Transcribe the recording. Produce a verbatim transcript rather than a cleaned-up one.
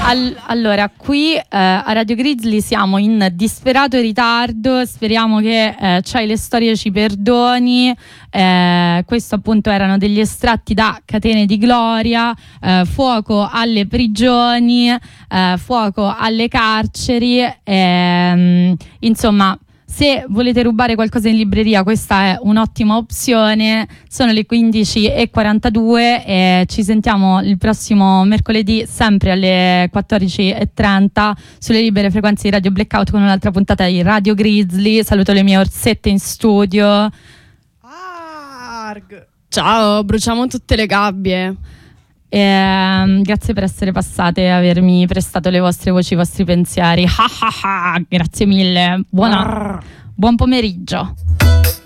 All- allora, qui eh, a Radio Grizzly siamo in disperato ritardo, speriamo che eh, C'hai le storie ci perdoni. Eh, questo appunto erano degli estratti da Catene di Gloria, eh, fuoco alle prigioni, eh, fuoco alle carceri, ehm, insomma. Se volete rubare qualcosa in libreria, questa è un'ottima opzione. Sono le quindici e quarantadue e ci sentiamo il prossimo mercoledì sempre alle quattordici e trenta sulle libere frequenze di Radio Blackout con un'altra puntata di Radio Grizzly. Saluto le mie orsette in studio. Arg. Ciao, bruciamo tutte le gabbie. Eh, grazie per essere passate e avermi prestato le vostre voci, i vostri pensieri. Grazie mille. Buona, buon pomeriggio.